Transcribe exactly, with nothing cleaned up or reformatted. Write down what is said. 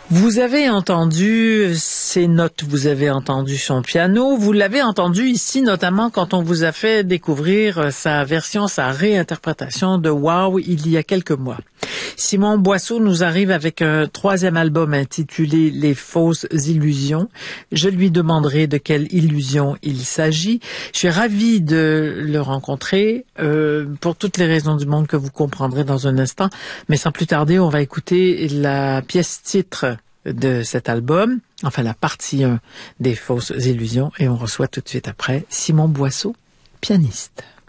Vous avez entendu ses notes, vous avez entendu son piano, vous l'avez entendu ici notamment quand on vous a fait découvrir sa version, sa réinterprétation de Wow il y a quelques mois. Simon Boisseau nous arrive avec un troisième album intitulé Les fausses illusions. Je lui demanderai de quelle illusion il s'agit. Je suis ravie de le rencontrer euh, pour toutes les raisons du monde que vous comprendrez dans un instant. Mais sans plus tarder, on va écouter la pièce titre de cet album, enfin la partie un des fausses illusions, et on reçoit tout de suite après Simon Boisseau, pianiste.